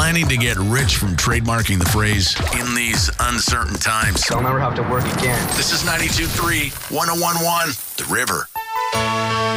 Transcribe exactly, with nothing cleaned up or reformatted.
planning to get rich from trademarking the phrase, in these uncertain times? I'll never have to work again. This is ninety-two point three, one oh one point one, The River.